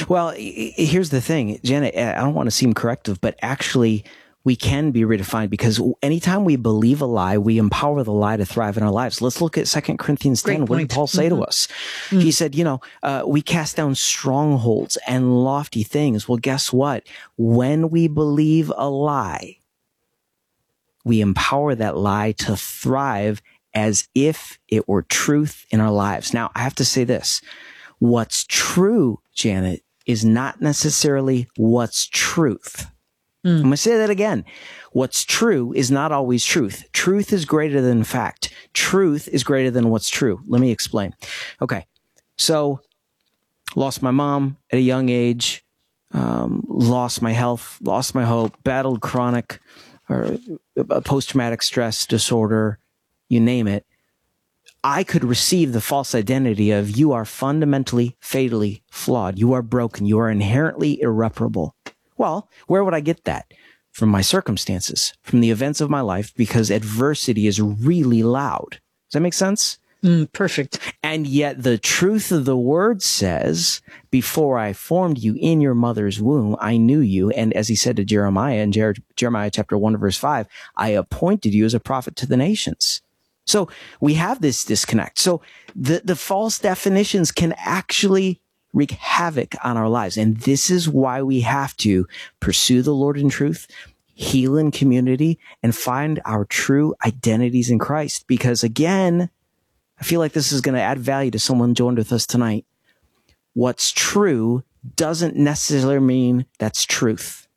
Well, here's the thing, Janet, I don't want to seem corrective, but actually we can be redefined because anytime we believe a lie, we empower the lie to thrive in our lives. Let's look at 2 Corinthians 10. What did Paul say to us? He said, we cast down strongholds and lofty things. Well, guess what? When we believe a lie, we empower that lie to thrive as if it were truth in our lives. Now, I have to say this. What's true, Janet, is not necessarily what's truth. I'm going to say that again. What's true is not always truth. Truth is greater than fact. Truth is greater than what's true. Let me explain. Okay. So lost my mom at a young age, lost my health, lost my hope, battled chronic or post-traumatic stress disorder, you name it. I could receive the false identity of you are fundamentally, fatally flawed. You are broken. You are inherently irreparable. Well, where would I get that? From my circumstances, from the events of my life, because adversity is really loud. Does that make sense? Perfect. And yet the truth of the word says, before I formed you in your mother's womb, I knew you. And as he said to Jeremiah in Jeremiah chapter 1, verse 5, I appointed you as a prophet to the nations. So we have this disconnect. So the false definitions can actually wreak havoc on our lives. And this is why we have to pursue the Lord in truth, heal in community, and find our true identities in Christ. Because again, I feel like this is going to add value to someone joined with us tonight. What's true doesn't necessarily mean that's truth.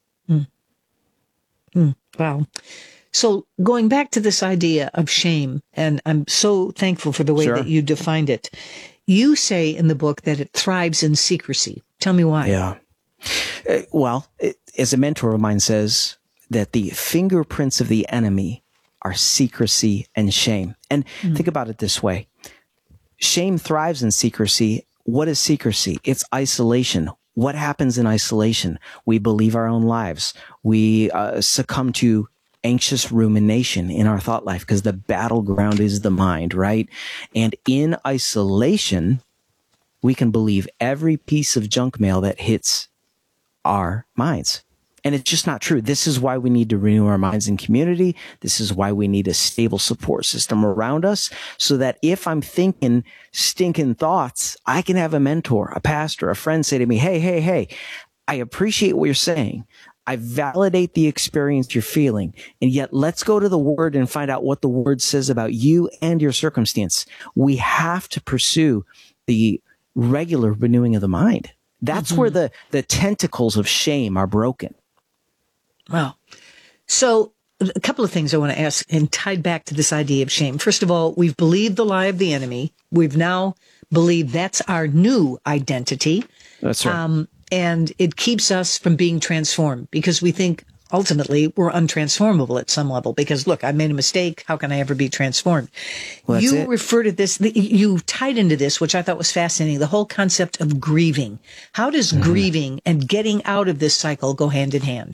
Wow. So going back to this idea of shame, and I'm so thankful for the way that you defined it. You say in the book that it thrives in secrecy. Tell me why. Yeah. Well, as a mentor of mine says, that the fingerprints of the enemy are secrecy and shame. And think about it this way. Shame thrives in secrecy. What is secrecy? It's isolation. What happens in isolation? We believe our own lives. We succumb to anxious rumination in our thought life because the battleground is the mind, right? And in isolation, we can believe every piece of junk mail that hits our minds. And it's just not true. This is why we need to renew our minds in community. This is why we need a stable support system around us so that if I'm thinking stinking thoughts, I can have a mentor, a pastor, a friend say to me, hey, I appreciate what you're saying. I validate the experience you're feeling. And yet let's go to the word and find out what the word says about you and your circumstance. We have to pursue the regular renewing of the mind. That's where the tentacles of shame are broken. Wow. So a couple of things I want to ask and tied back to this idea of shame. First of all, we've believed the lie of the enemy. We've now believed that's our new identity. That's right. And it keeps us from being transformed because we think ultimately we're untransformable at some level because look, I made a mistake. How can I ever be transformed? Well, you refer to this, you tied into this, which I thought was fascinating, the whole concept of grieving. How does grieving and getting out of this cycle go hand in hand?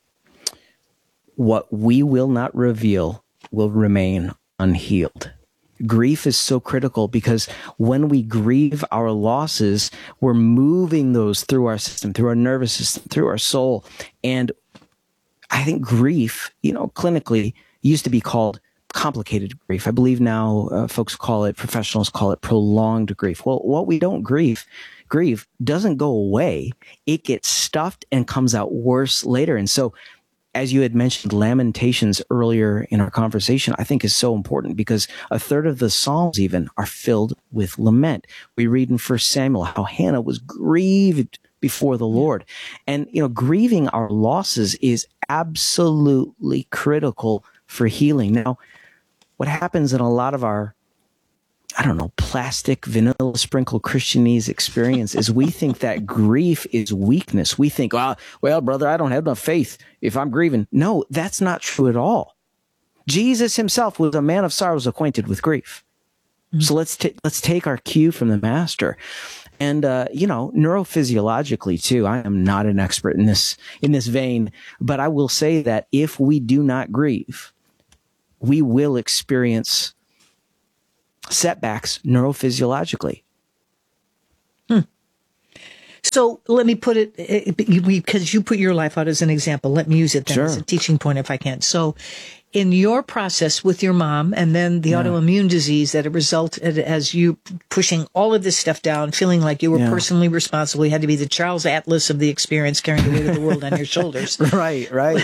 What we will not reveal will remain unhealed. Grief is so critical because when we grieve our losses, we're moving those through our system, through our nervous system, through our soul. And I think grief, clinically used to be called complicated grief. I believe now professionals call it prolonged grief. Well, what we don't grieve doesn't go away. It gets stuffed and comes out worse later. And so as you had mentioned, Lamentations earlier in our conversation, I think is so important because a third of the Psalms even are filled with lament. We read in 1 Samuel how Hannah was grieved before the Lord. And, grieving our losses is absolutely critical for healing. Now, what happens in a lot of our plastic vanilla sprinkle Christianese experience is we think that grief is weakness. We think, well, brother, I don't have enough faith if I'm grieving. No, that's not true at all. Jesus himself was a man of sorrows, acquainted with grief. So let's take our cue from the master. And, neurophysiologically too, I am not an expert in this vein, but I will say that if we do not grieve, we will experience setbacks neurophysiologically. So let me put it, because you put your life out as an example. Let me use it then as a teaching point if I can. So in your process with your mom and then the autoimmune disease that it resulted as you pushing all of this stuff down, feeling like you were personally responsible. You had to be the Charles Atlas of the experience, carrying the weight of the world on your shoulders. Right.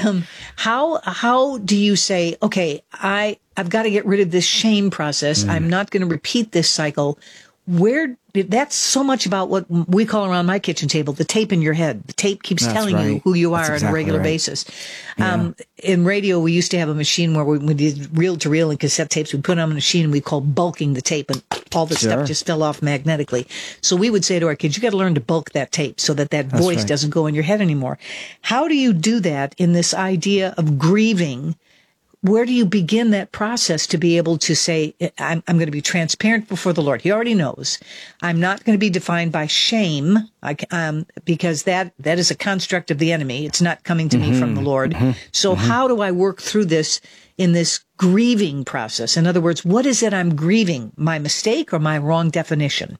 How do you say, okay, I've got to get rid of this shame process. I'm not going to repeat this cycle. That's so much about what we call around my kitchen table, the tape in your head. The tape keeps telling you who you are on a regular basis. In radio, we used to have a machine where we did reel to reel and cassette tapes. We put on a machine and we called bulking the tape, and all the stuff just fell off magnetically. So we would say to our kids, you got to learn to bulk that tape so that voice doesn't go in your head anymore. How do you do that in this idea of grieving? Where do you begin that process to be able to say, I'm going to be transparent before the Lord? He already knows. I'm not going to be defined by shame, because that is a construct of the enemy. It's not coming to me from the Lord. So how do I work through this in this grieving process? In other words, what is it I'm grieving? My mistake or my wrong definition?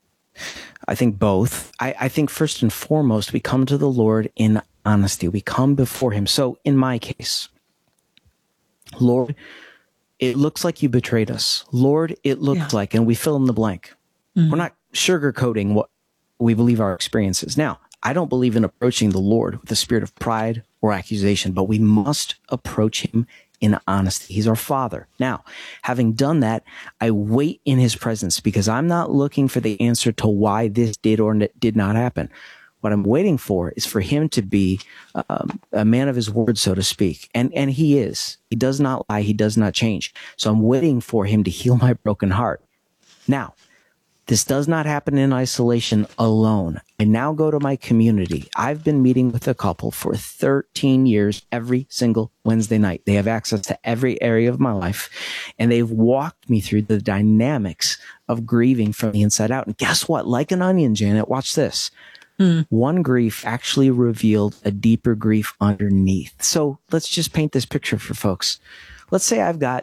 I think both. I think first and foremost, we come to the Lord in honesty. We come before him. So in my case, Lord, it looks like you betrayed us. Lord, it looked like, and we fill in the blank. We're not sugarcoating what we believe our experience is. Now, I don't believe in approaching the Lord with a spirit of pride or accusation, but we must approach him in honesty. He's our Father. Now, having done that, I wait in his presence because I'm not looking for the answer to why this did or did not happen. What I'm waiting for is for him to be a man of his word, so to speak. And he is. He does not lie. He does not change. So I'm waiting for him to heal my broken heart. Now, this does not happen in isolation alone. I now go to my community. I've been meeting with a couple for 13 years every single Wednesday night. They have access to every area of my life, and they've walked me through the dynamics of grieving from the inside out. And guess what? Like an onion, Janet, watch this. One grief actually revealed a deeper grief underneath. So let's just paint this picture for folks. Let's say I've got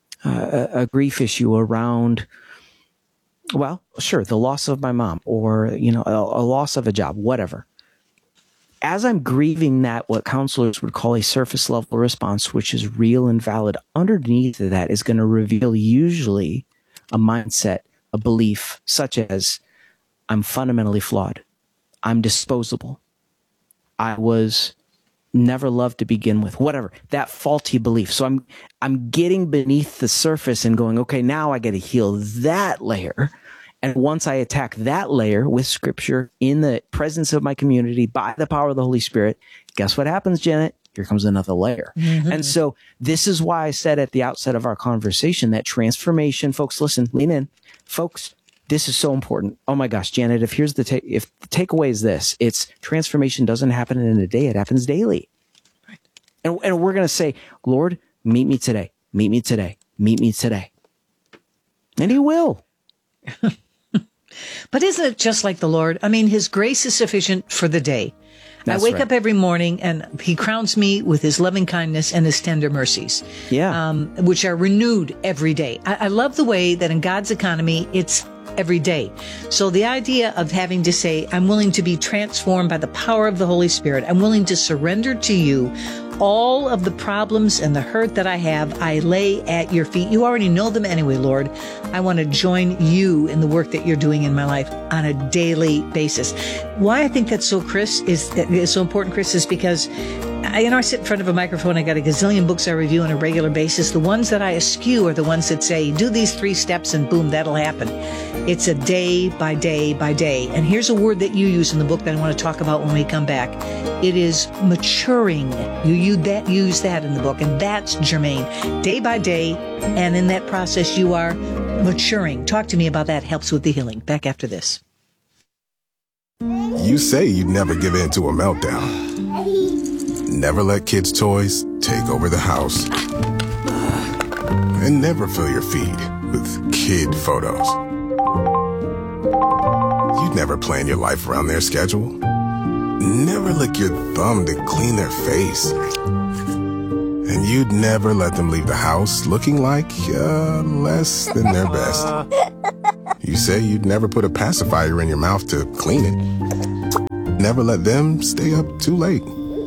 a grief issue around, well, sure, the loss of my mom or, a loss of a job, whatever. As I'm grieving that, what counselors would call a surface level response, which is real and valid, underneath of that is going to reveal usually a mindset, a belief such as I'm fundamentally flawed. I'm disposable. I was never loved to begin with, whatever, that faulty belief. So I'm getting beneath the surface and going, okay, now I got to heal that layer. And once I attack that layer with scripture in the presence of my community by the power of the Holy Spirit, guess what happens, Janet? Here comes another layer. And so this is why I said at the outset of our conversation that transformation, folks, listen, lean in, folks. This is so important. Oh my gosh, Janet, if the takeaway is this, it's transformation doesn't happen in a day. It happens daily. Right. And we're going to say, Lord, meet me today, meet me today, meet me today. And he will. But isn't it just like the Lord? I mean, his grace is sufficient for the day. That's I wake up every morning and he crowns me with his loving kindness and his tender mercies, which are renewed every day. I love the way that in God's economy, it's every day. So the idea of having to say, I'm willing to be transformed by the power of the Holy Spirit. I'm willing to surrender to you all of the problems and the hurt that I have. I lay at your feet. You already know them anyway, Lord. I want to join you in the work that you're doing in my life on a daily basis. Why I think that's so, is so important, Chris, is because I sit in front of a microphone. I got a gazillion books I review on a regular basis. The ones that I eschew are the ones that say, do these 3 steps and boom, that'll happen. It's a day by day by day. And here's a word that you use in the book that I want to talk about when we come back. It is maturing. You use that in the book, and that's germane. Day by day, and in that process, you are maturing. Talk to me about that. Helps with the healing. Back after this. You say you'd never give in to a meltdown. Never let kids' toys take over the house. And never fill your feed with kid photos. You'd never plan your life around their schedule. Never lick your thumb to clean their face. And you'd never let them leave the house looking like less than their best. You say you'd never put a pacifier in your mouth to clean it. never let them stay up too late.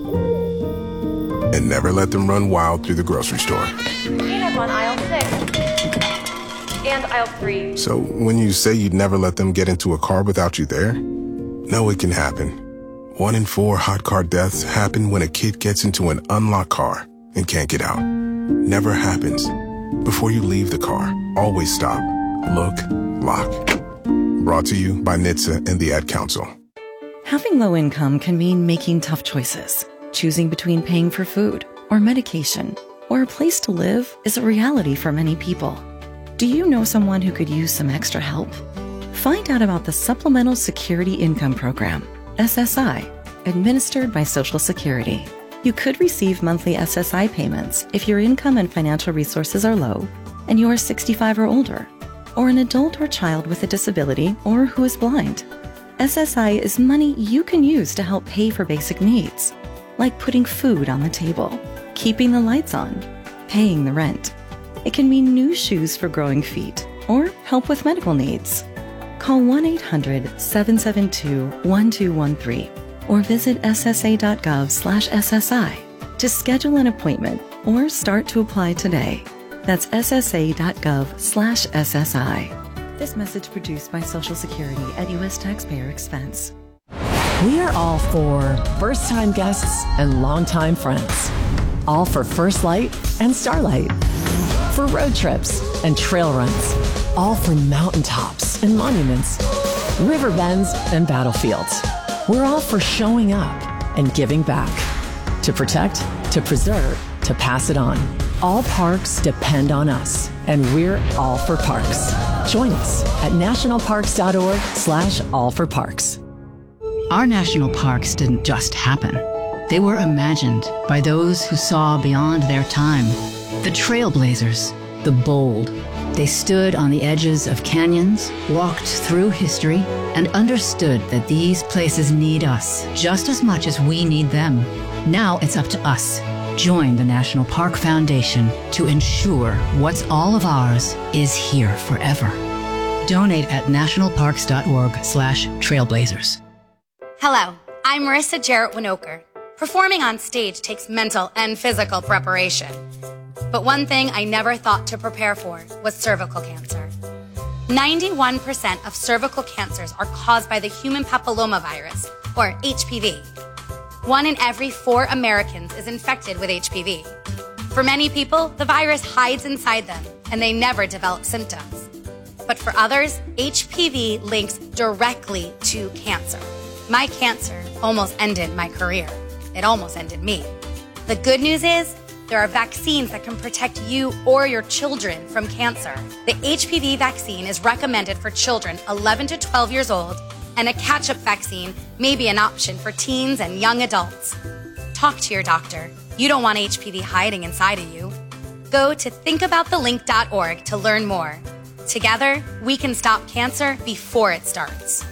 And never let them run wild through the grocery store. Peanuts on aisle 6. And aisle 3. So when you say you'd never let them get into a car without you there, no, it can happen. 1 in 4 hot car deaths happen when a kid gets into an unlocked car and can't get out. Never happens. Before you leave the car, always stop, look, lock. Brought to you by NHTSA and the Ad Council. Having low income can mean making tough choices. Choosing between paying for food or medication or a place to live is a reality for many people. Do you know someone who could use some extra help? Find out about the Supplemental Security Income Program, SSI, administered by Social Security. You could receive monthly SSI payments if your income and financial resources are low and you are 65 or older, or an adult or child with a disability or who is blind. SSI is money you can use to help pay for basic needs, like putting food on the table, keeping the lights on, paying the rent. It can mean new shoes for growing feet or help with medical needs. Call 1-800-772-1213 or visit ssa.gov/SSI to schedule an appointment or start to apply today. That's ssa.gov/SSI. This message produced by Social Security at U.S. taxpayer expense. We are all for first-time guests and longtime friends. All for First Light and Starlight. For road trips and trail runs. All for mountaintops and monuments, river bends and battlefields. We're all for showing up and giving back. To protect, to preserve, to pass it on. All parks depend on us, and we're all for parks. Join us at nationalparks.org/allforparks. Our national parks didn't just happen. They were imagined by those who saw beyond their time. The trailblazers, the bold. They stood on the edges of canyons, walked through history, and understood that these places need us just as much as we need them. Now it's up to us. Join the National Park Foundation to ensure what's all of ours is here forever. Donate at nationalparks.org/trailblazers. Hello, I'm Marissa Jarrett Winokur. Performing on stage takes mental and physical preparation. But one thing I never thought to prepare for was cervical cancer. 91% of cervical cancers are caused by the human papillomavirus, or HPV. 1 in every 4 Americans is infected with HPV. For many people, the virus hides inside them, and they never develop symptoms. But for others, HPV links directly to cancer. My cancer almost ended my career. It almost ended me. The good news is, there are vaccines that can protect you or your children from cancer. The HPV vaccine is recommended for children 11 to 12 years old, and a catch-up vaccine may be an option for teens and young adults. Talk to your doctor. You don't want HPV hiding inside of you. Go to thinkaboutthelink.org to learn more. Together, we can stop cancer before it starts.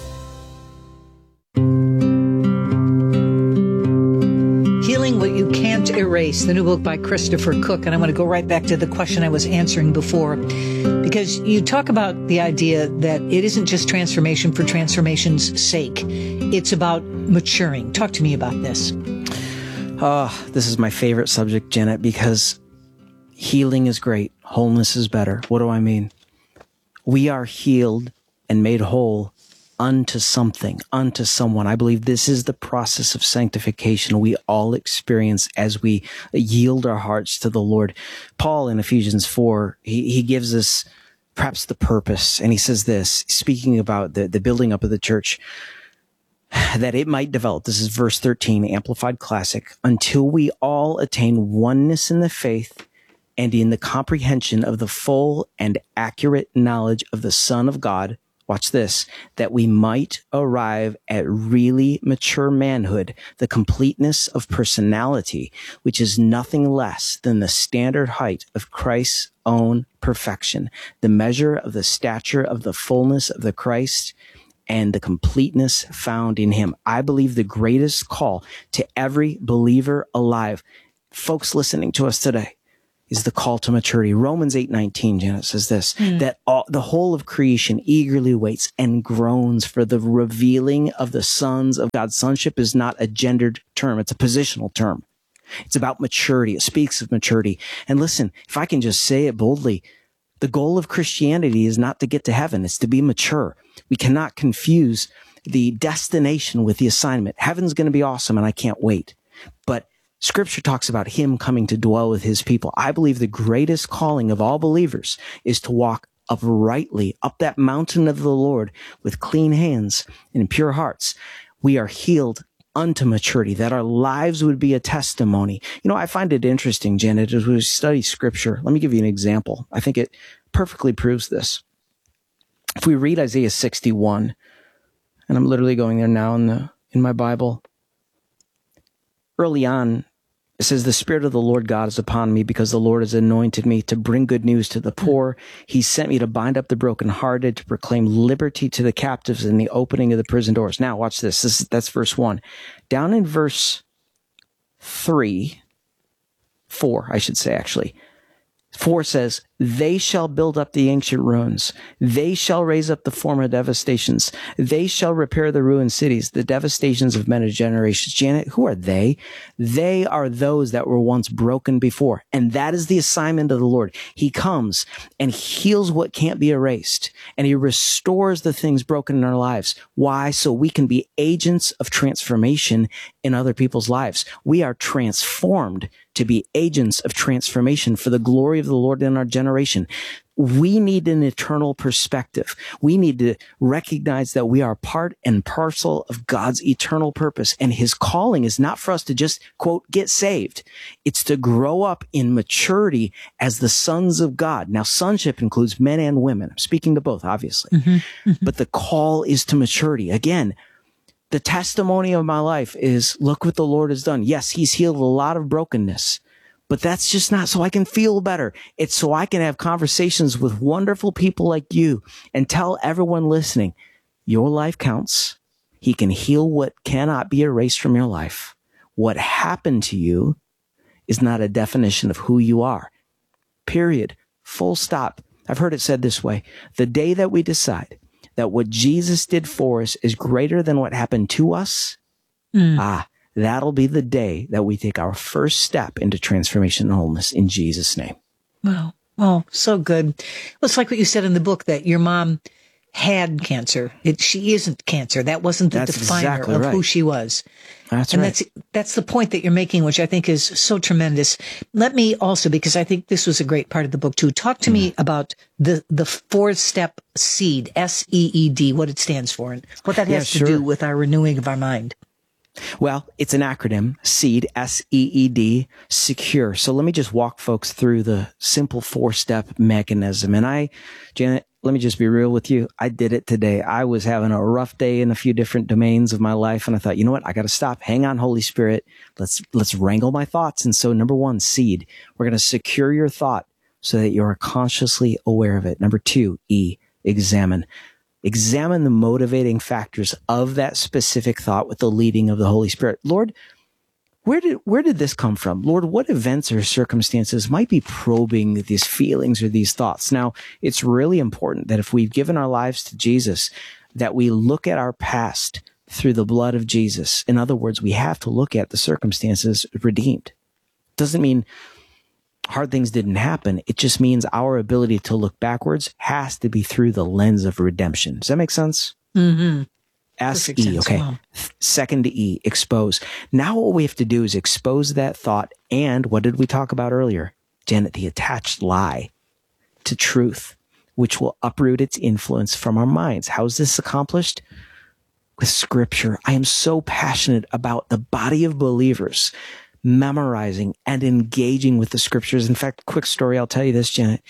Healing What You Can't Erase, the new book by Christopher Cook. And I'm going to go right back to the question I was answering before, because you talk about the idea that it isn't just transformation for transformation's sake. It's about maturing. Talk to me about this. This is my favorite subject, Janet, because healing is great. Wholeness is better. What do I mean? We are healed and made whole unto something, unto someone. I believe this is the process of sanctification we all experience as we yield our hearts to the Lord. Paul in Ephesians 4, he gives us perhaps the purpose, and he says this, speaking about the building up of the church, that it might develop. This is verse 13, Amplified Classic, until we all attain oneness in the faith and in the comprehension of the full and accurate knowledge of the Son of God. Watch this, that we might arrive at really mature manhood, the completeness of personality, which is nothing less than the standard height of Christ's own perfection, the measure of the stature of the fullness of the Christ and the completeness found in him. I believe the greatest call to every believer alive, folks listening to us today, is the call to maturity. Romans 8:19, Janet, says this, that the whole of creation eagerly waits and groans for the revealing of the sons of God. Sonship is not a gendered term. It's a positional term. It's about maturity. It speaks of maturity. And listen, if I can just say it boldly, the goal of Christianity is not to get to heaven. It's to be mature. We cannot confuse the destination with the assignment. Heaven's going to be awesome, and I can't wait. But Scripture talks about him coming to dwell with his people. I believe the greatest calling of all believers is to walk uprightly up that mountain of the Lord with clean hands and pure hearts. We are healed unto maturity, that our lives would be a testimony. You know, I find it interesting, Janet, as we study Scripture. Let me give you an example. I think it perfectly proves this. If we read Isaiah 61, and I'm literally going there now in my Bible, early on, it says, the Spirit of the Lord God is upon me because the Lord has anointed me to bring good news to the poor. He sent me to bind up the brokenhearted, to proclaim liberty to the captives and the opening of the prison doors. Now, watch this. That's verse 1. Down in verse 4, I should say, actually. 4 says, they shall build up the ancient ruins. They shall raise up the former devastations. They shall repair the ruined cities, the devastations of many generations. Janet, who are they? They are those that were once broken before. And that is the assignment of the Lord. He comes and heals what can't be erased. And he restores the things broken in our lives. Why? So we can be agents of transformation in other people's lives. We are transformed to be agents of transformation for the glory of the Lord in our generation. We need an eternal perspective. We need to recognize that we are part and parcel of God's eternal purpose. And his calling is not for us to just, quote, get saved. It's to grow up in maturity as the sons of God. Now, sonship includes men and women. I'm speaking to both, obviously. But the call is to maturity. Again, the testimony of my life is, look what the Lord has done. Yes, he's healed a lot of brokenness, but that's just not so I can feel better. It's so I can have conversations with wonderful people like you and tell everyone listening, your life counts. He can heal what cannot be erased from your life. What happened to you is not a definition of who you are. Period. Full stop. I've heard it said this way. The day that we decide that what Jesus did for us is greater than what happened to us, that'll be the day that we take our first step into transformation and wholeness in Jesus' name. Wow. Oh, so good. Well, it's like what you said in the book that your mom had cancer. She isn't cancer. That wasn't the definer of who she was. That's right. That's the point that you're making, which I think is so tremendous. Let me also, because I think this was a great part of the book too, talk to me about the 4-step SEED, SEED, what it stands for and what that has to do with our renewing of our mind. Well, it's an acronym, SEED, S-E-E-D, secure. So let me just walk folks through the simple 4-step mechanism. And Janet, let me just be real with you. I did it today. I was having a rough day in a few different domains of my life. And I thought, you know what? I got to stop. Hang on, Holy Spirit. Let's wrangle my thoughts. And so 1, SEED. We're going to secure your thought so that you're consciously aware of it. 2, E, examine. Examine the motivating factors of that specific thought with the leading of the Holy Spirit. Lord, where did this come from? Lord, what events or circumstances might be probing these feelings or these thoughts? Now, it's really important that if we've given our lives to Jesus, that we look at our past through the blood of Jesus. In other words, we have to look at the circumstances redeemed. Doesn't mean hard things didn't happen. It just means our ability to look backwards has to be through the lens of redemption. Does that make sense? Mm-hmm. S-E, okay. Wow. 2nd E, expose. Now what we have to do is expose that thought and what did we talk about earlier? Janet, the attached lie to truth, which will uproot its influence from our minds. How is this accomplished? With Scripture. I am so passionate about the body of believers memorizing and engaging with the Scriptures. In fact, quick story, I'll tell you this, Janet.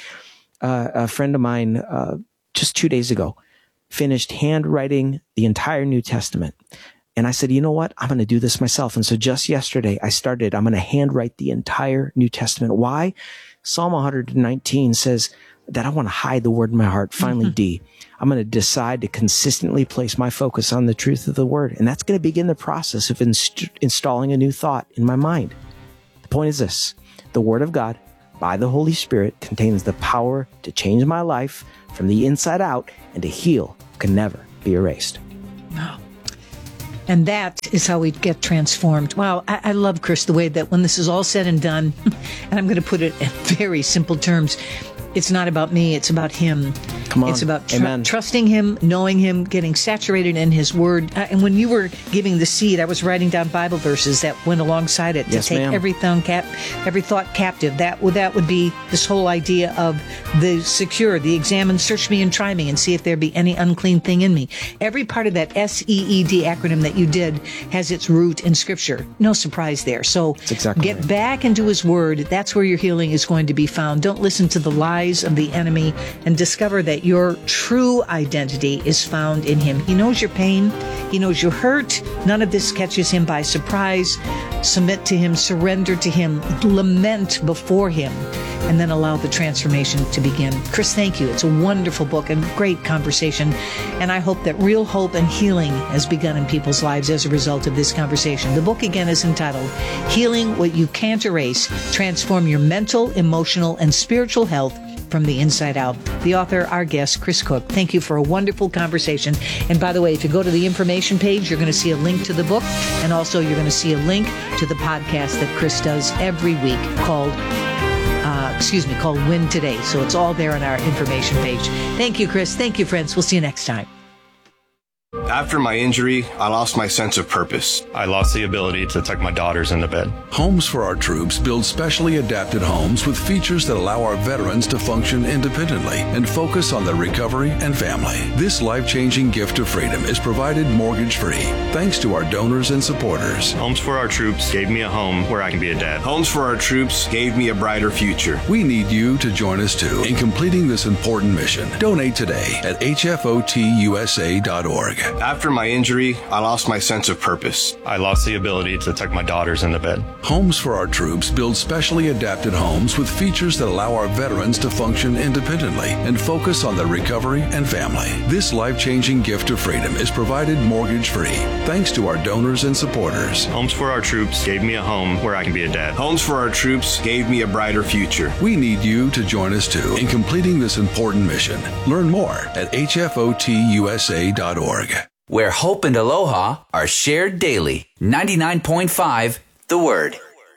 A friend of mine, just 2 days ago, finished handwriting the entire New Testament. And I said, you know what? I'm going to do this myself. And so just yesterday, I'm going to handwrite the entire New Testament. Why? Psalm 119 says that I want to hide the word in my heart. Finally, D, I'm going to decide to consistently place my focus on the truth of the word. And that's going to begin the process of installing a new thought in my mind. The point is this: the word of God by the Holy Spirit contains the power to change my life from the inside out and to heal can never be erased. Wow. And that is how we get transformed. Wow, I love, Chris, the way that when this is all said and done, and I'm going to put it in very simple terms, it's not about me, it's about him. Come on. It's about trusting him, knowing him, getting saturated in his word. And when you were giving the seed, I was writing down Bible verses that went alongside it to take every thought captive. That would be this whole idea of the secure, the examine, search me and try me and see if there be any unclean thing in me. Every part of that SEED acronym that you did has its root in Scripture. No surprise there. So get back into his word. That's where your healing is going to be found. Don't listen to the lies of the enemy, and discover that your true identity is found in him. He knows your pain. He knows your hurt. None of this catches him by surprise. Submit to him, surrender to him, lament before him, and then allow the transformation to begin. Chris, thank you. It's a wonderful book and great conversation. And I hope that real hope and healing has begun in people's lives as a result of this conversation. The book again is entitled Healing What You Can't Erase, Transform Your Mental, Emotional, and Spiritual Health from the Inside Out. The author, our guest, Chris Cook. Thank you for a wonderful conversation. And by the way, if you go to the information page, you're going to see a link to the book, and also you're going to see a link to the podcast that Chris does every week called Win Today. So it's all there on our information page. Thank you, Chris. Thank you, friends. We'll see you next time. After my injury, I lost my sense of purpose. I lost the ability to tuck my daughters into bed. Homes for Our Troops builds specially adapted homes with features that allow our veterans to function independently and focus on their recovery and family. This life-changing gift of freedom is provided mortgage-free thanks to our donors and supporters. Homes for Our Troops gave me a home where I can be a dad. Homes for Our Troops gave me a brighter future. We need you to join us too in completing this important mission. Donate today at hfotusa.org. After my injury, I lost my sense of purpose. I lost the ability to tuck my daughters into bed. Homes for Our Troops builds specially adapted homes with features that allow our veterans to function independently and focus on their recovery and family. This life-changing gift of freedom is provided mortgage-free thanks to our donors and supporters. Homes for Our Troops gave me a home where I can be a dad. Homes for Our Troops gave me a brighter future. We need you to join us too in completing this important mission. Learn more at hfotusa.org. Where hope and aloha are shared daily. 99.5 The Word.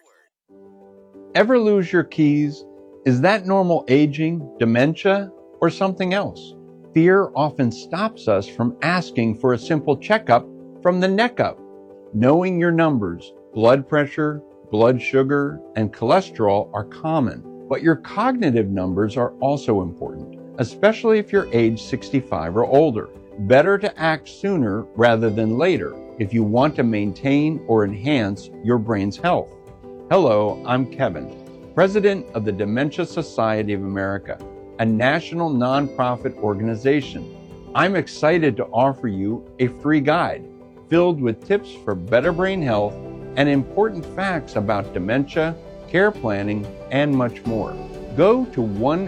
Ever lose your keys? Is that normal aging, dementia, or something else? Fear often stops us from asking for a simple checkup from the neck up. Knowing your numbers, blood pressure, blood sugar, and cholesterol are common, but your cognitive numbers are also important, especially if you're age 65 or older. Better to act sooner rather than later if you want to maintain or enhance your brain's health. Hello, I'm Kevin, President of the Dementia Society of America, a national nonprofit organization. I'm excited to offer you a free guide filled with tips for better brain health and important facts about dementia, care planning, and much more. Go to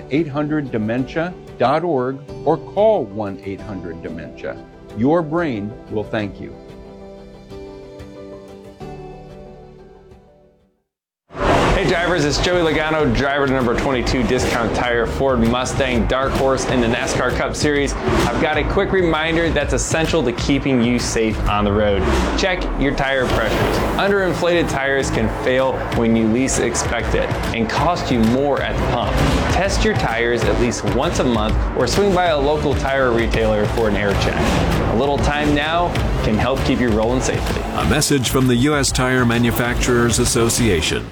1-800-DEMENTIA.org or call 1-800-DEMENTIA. Your brain will thank you. Hey drivers, it's Joey Logano, driver to number 22 Discount Tire Ford Mustang Dark Horse in the NASCAR Cup Series. I've got a quick reminder that's essential to keeping you safe on the road. Check your tire pressures. Underinflated tires can fail when you least expect it and cost you more at the pump. Test your tires at least once a month or swing by a local tire retailer for an air check. A little time now can help keep you rolling safely. A message from the U.S. Tire Manufacturers Association.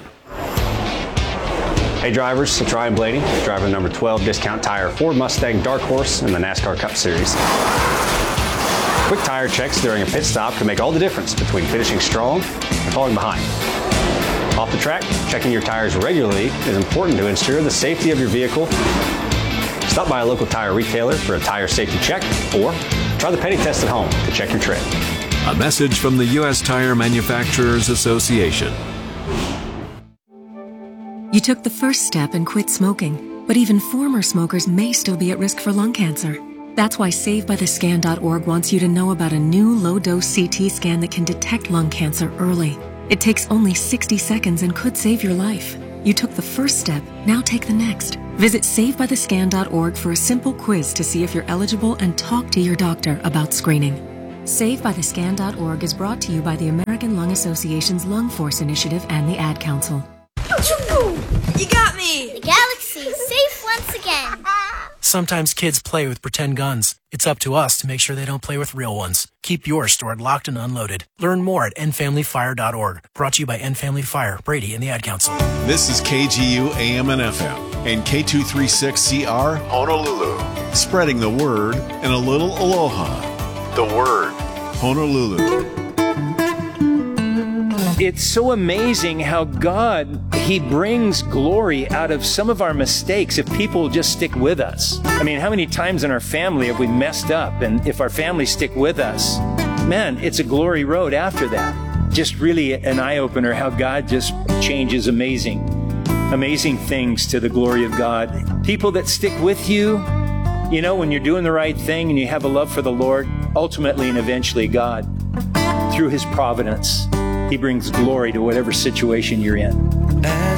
Hey drivers, it's Ryan Blaney, driver number 12 Discount Tire Ford Mustang Dark Horse in the NASCAR Cup Series. Quick tire checks during a pit stop can make all the difference between finishing strong and falling behind. Off the track, checking your tires regularly is important to ensure the safety of your vehicle. Stop by a local tire retailer for a tire safety check or try the penny test at home to check your tread. A message from the U.S. Tire Manufacturers Association. You took the first step and quit smoking, but even former smokers may still be at risk for lung cancer. That's why SaveByTheScan.org wants you to know about a new low-dose CT scan that can detect lung cancer early. It takes only 60 seconds and could save your life. You took the first step, now take the next. Visit SaveByTheScan.org for a simple quiz to see if you're eligible and talk to your doctor about screening. SaveByTheScan.org is brought to you by the American Lung Association's Lung Force Initiative and the Ad Council. You got me! The galaxy's safe once again. Sometimes kids play with pretend guns. It's up to us to make sure they don't play with real ones. Keep yours stored locked and unloaded. Learn more at endfamilyfire.org. Brought to you by End Family Fire, Brady, and the Ad Council. This is KGU AM and FM and K236CR Honolulu. Spreading the word and a little aloha. The word, Honolulu. It's so amazing how God, He brings glory out of some of our mistakes if people will just stick with us. I mean, how many times in our family have we messed up? And if our family stick with us, man, it's a glory road after that. Just really an eye-opener how God just changes amazing things to the glory of God. People that stick with you, you know, when you're doing the right thing and you have a love for the Lord, ultimately and eventually God, through His providence, He brings glory to whatever situation you're in.